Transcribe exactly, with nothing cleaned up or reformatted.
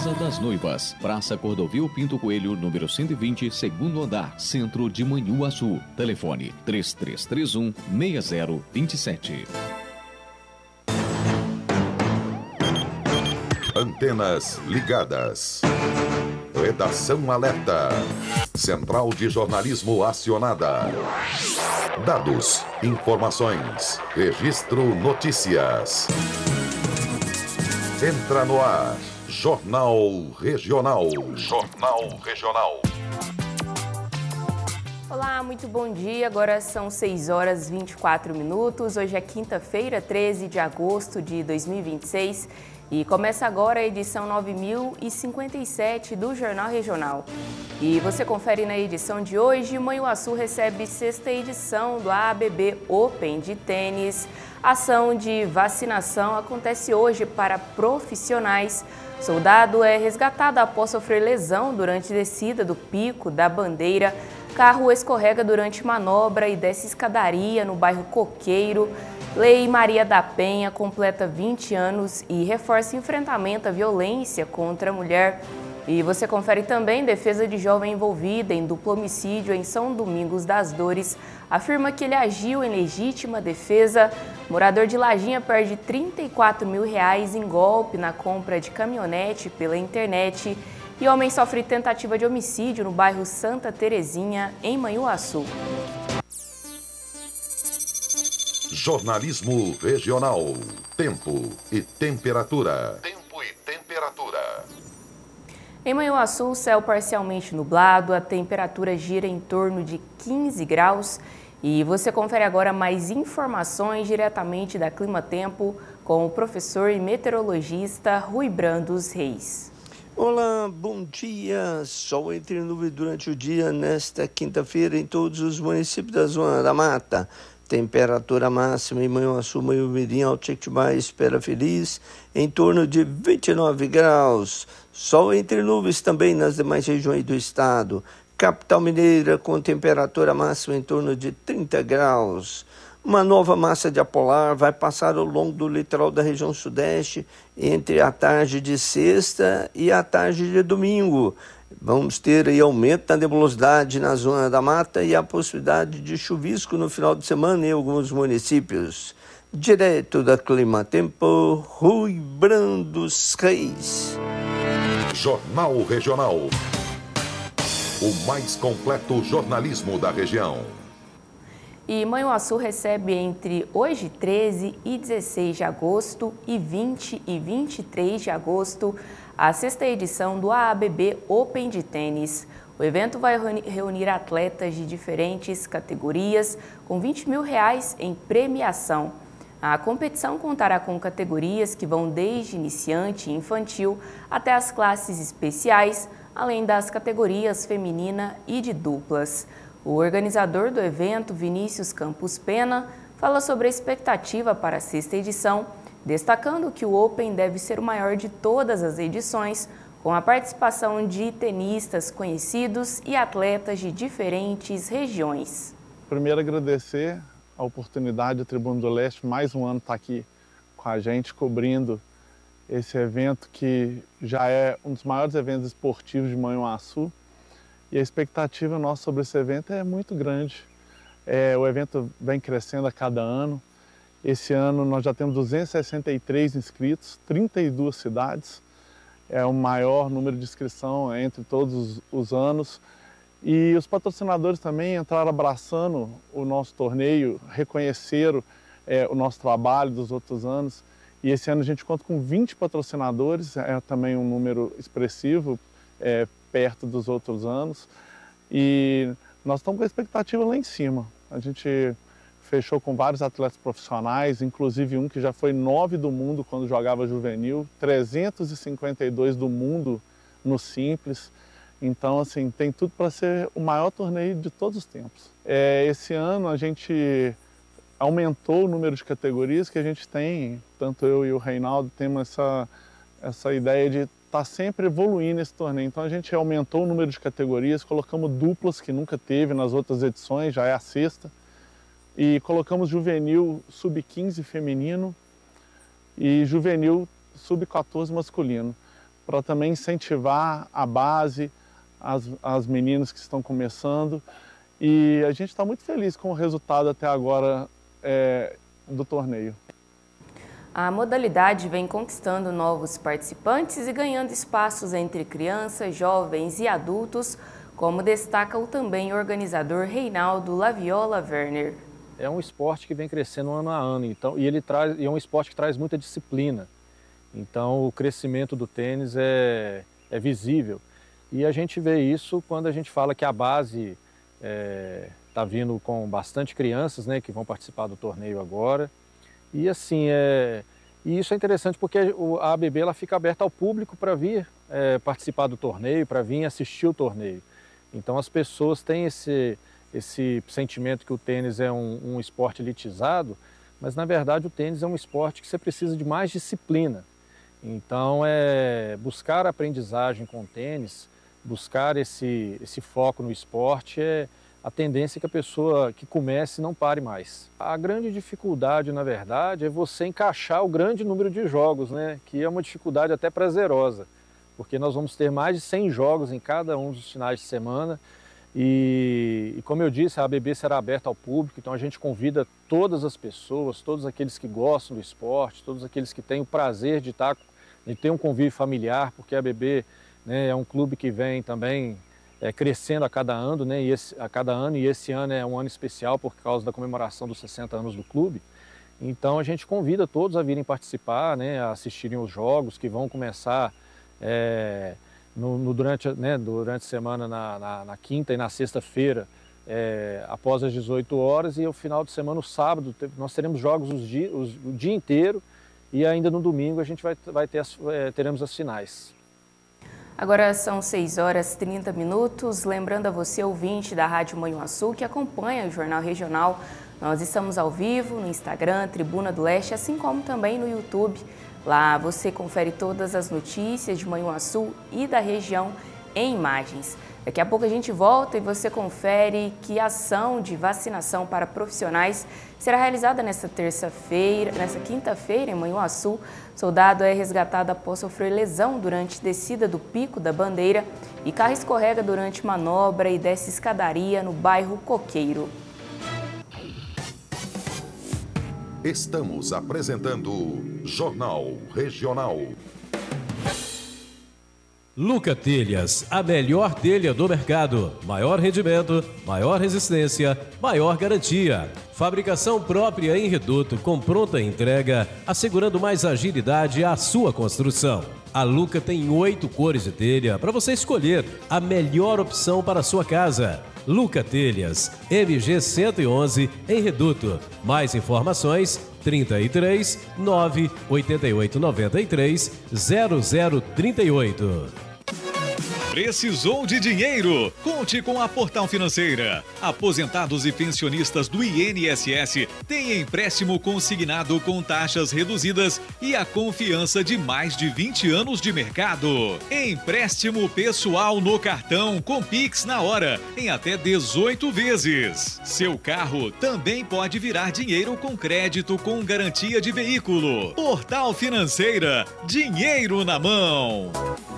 Casa das Noivas, Praça Cordovil Pinto Coelho, número cento e vinte, segundo andar, centro de Manhuaçu. Telefone três três três um, seis zero dois sete. Antenas ligadas. Redação alerta. Central de jornalismo acionada. Dados, informações, registro notícias. Entra no ar. Jornal Regional. Jornal Regional. Olá, muito bom dia. Agora são seis horas e vinte e quatro minutos. Hoje é quinta-feira, treze de agosto de dois mil e vinte e seis. E começa agora a edição nove mil e cinquenta e sete do Jornal Regional. E você confere na edição de hoje, Manhuaçu recebe sexta edição do A B B Open de tênis. A ação de vacinação acontece hoje para profissionais. Soldado é resgatado após sofrer lesão durante descida do Pico da Bandeira. Carro escorrega durante manobra e desce escadaria no bairro Coqueiro. Lei Maria da Penha completa vinte anos e reforça enfrentamento à violência contra a mulher. E você confere também defesa de jovem envolvida em duplo homicídio em São Domingos das Dores. Afirma que ele agiu em legítima defesa. Morador de Lajinha perde trinta e quatro mil reais em golpe na compra de caminhonete pela internet. E homem sofre tentativa de homicídio no bairro Santa Terezinha, em Manhuaçu. Jornalismo Regional. Tempo e temperatura. Tempo e temperatura. Em Manhuaçu, céu parcialmente nublado, a temperatura gira em torno de quinze graus. E você confere agora mais informações diretamente da Clima Tempo com o professor e meteorologista Rui Brandos Reis. Olá, bom dia. Sol entre nuvens durante o dia nesta quinta-feira em todos os municípios da Zona da Mata. Temperatura máxima em Manhuaçu, Manhumirim, Alto-Jequitibá, Espera Feliz, em torno de vinte e nove graus. Sol entre nuvens também nas demais regiões do estado. Capital Mineira com temperatura máxima em torno de trinta graus. Uma nova massa de ar polar vai passar ao longo do litoral da região sudeste entre a tarde de sexta e a tarde de domingo. Vamos ter aí aumento na nebulosidade na Zona da Mata e a possibilidade de chuvisco no final de semana em alguns municípios. Direto da Clima Tempo, Rui Brandos Reis. Jornal Regional. O mais completo jornalismo da região. E Manhuaçu recebe entre hoje, treze e dezesseis de agosto, e vinte e vinte e três de agosto, a sexta edição do A A B B Open de tênis. O evento vai reunir atletas de diferentes categorias com vinte mil reais em premiação. A competição contará com categorias que vão desde iniciante e infantil até as classes especiais, além das categorias feminina e de duplas. O organizador do evento, Vinícius Campos Pena, fala sobre a expectativa para a sexta edição, destacando que o Open deve ser o maior de todas as edições, com a participação de tenistas conhecidos e atletas de diferentes regiões. Primeiro, agradecer a oportunidade da Tribuna do Leste, mais um ano estar aqui com a gente, cobrindo esse evento que já é um dos maiores eventos esportivos de Manhuaçu. E a expectativa nossa sobre esse evento é muito grande. É, o evento vem crescendo a cada ano. Esse ano nós já temos duzentos e sessenta e três inscritos, trinta e duas cidades. É o maior número de inscrição entre todos os, os anos. E os patrocinadores também entraram abraçando o nosso torneio, reconheceram é, o nosso trabalho dos outros anos. E esse ano a gente conta com vinte patrocinadores, é também um número expressivo, é, perto dos outros anos, e nós estamos com a expectativa lá em cima. A gente fechou com vários atletas profissionais, inclusive um que já foi nove do mundo quando jogava juvenil, trezentos e cinquenta e dois do mundo no simples. Então, assim, tem tudo para ser o maior torneio de todos os tempos. É, esse ano a gente aumentou o número de categorias que a gente tem, tanto eu e o Reinaldo temos essa, essa ideia de está sempre evoluindo esse torneio. Então a gente aumentou o número de categorias, colocamos duplas que nunca teve nas outras edições, já é a sexta, e colocamos juvenil sub quinze feminino e juvenil sub quatorze masculino. para também incentivar a base, as, as meninas que estão começando. E a gente está muito feliz com o resultado até agora é, do torneio. A modalidade vem conquistando novos participantes e ganhando espaços entre crianças, jovens e adultos, como destaca o também organizador Reinaldo Laviola Werner. É um esporte que vem crescendo ano a ano, então, e ele traz, e é um esporte que traz muita disciplina. Então o crescimento do tênis é, é visível. E a gente vê isso quando a gente fala que a base está é, vindo com bastante crianças, né, que vão participar do torneio agora. E assim, é, e isso é interessante porque a A B B ela fica aberta ao público para vir é, participar do torneio, para vir assistir o torneio. Então as pessoas têm esse, esse sentimento que o tênis é um, um esporte elitizado, mas na verdade o tênis é um esporte que você precisa de mais disciplina. Então é buscar a aprendizagem com o tênis, buscar esse, esse foco no esporte é a tendência que a pessoa que comece não pare mais. A grande dificuldade, na verdade, é você encaixar o grande número de jogos, né? Que é uma dificuldade até prazerosa, porque nós vamos ter mais de cem jogos em cada um dos finais de semana e, e como eu disse, a A B B será aberta ao público, então a gente convida todas as pessoas, todos aqueles que gostam do esporte, todos aqueles que têm o prazer de, estar, de ter um convívio familiar, porque a A B B, né, é um clube que vem também É, crescendo a cada ano, né, e esse, a cada ano, e esse ano é um ano especial por causa da comemoração dos sessenta anos do clube. Então a gente convida todos a virem participar, né, a assistirem os jogos que vão começar é, no, no, durante, né, durante a semana na, na, na quinta e na sexta-feira, é, após as dezoito horas, e ao final de semana, no sábado, nós teremos jogos os dia, os, o dia inteiro, e ainda no domingo a gente vai, vai ter as, é, teremos as finais. Agora são seis horas e trinta minutos. Lembrando a você, ouvinte da Rádio Manhuaçu, que acompanha o Jornal Regional, nós estamos ao vivo no Instagram, Tribuna do Leste, assim como também no YouTube. Lá você confere todas as notícias de Manhuaçu e da região em imagens. Daqui a pouco a gente volta e você confere que a ação de vacinação para profissionais será realizada nesta terça-feira, nesta quinta-feira em Manhuaçu. Soldado é resgatado após sofrer lesão durante descida do Pico da Bandeira e carro escorrega durante manobra e desce escadaria no bairro Coqueiro. Estamos apresentando Jornal Regional. Luca Telhas, a melhor telha do mercado. Maior rendimento, maior resistência, maior garantia. Fabricação própria em Reduto com pronta entrega, assegurando mais agilidade à sua construção. A Luca tem oito cores de telha para você escolher a melhor opção para a sua casa. Luca Telhas, M G cento e onze em Reduto. Mais informações trinta e três, nove, oitenta e oito, noventa e três, zero zero trinta e oito. Precisou de dinheiro? Conte com a Portal Financeira. Aposentados e pensionistas do I N S S têm empréstimo consignado com taxas reduzidas e a confiança de mais de vinte anos de mercado. Empréstimo pessoal no cartão com Pix na hora, em até dezoito vezes. Seu carro também pode virar dinheiro com crédito com garantia de veículo. Portal Financeira, dinheiro na mão.